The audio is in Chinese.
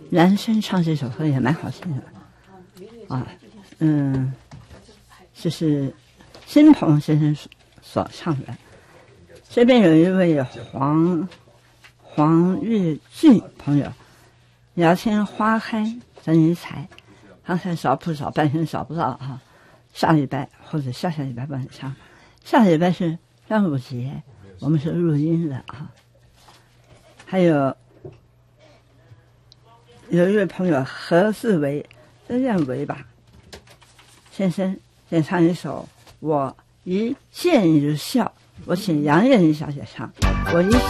男生唱这首歌也蛮好听的啊，这是新鹏先生所唱的。这边有一位黄日俊朋友，聊天花开真尼采，刚才找不找半天找不到啊，下礼拜或者下下礼拜帮你唱，下礼拜是端午节，我们是录音的啊。还有一位朋友何志伟，这念伟吧，先生先唱一首《我一见你就笑》，我请杨艳妮小姐唱《我一